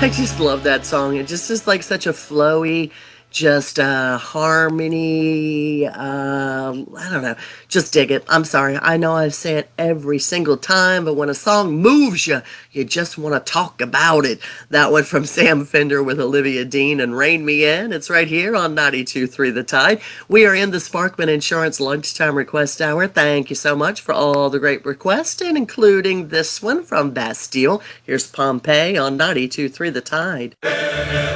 I just love that song. It just is like such a flowy, just harmony. I don't know. Just dig it. I'm sorry. I know I say it every single time, but when a song moves you, you just want to talk about it. That one from Sam Fender with Olivia Dean and Rain Me In. It's right here on 92.3 The Tide. We are in the Sparkman Insurance Lunchtime Request Hour. Thank you so much for all the great requests, and including this one from Bastille. Here's Pompeii on 92.3 The Tide.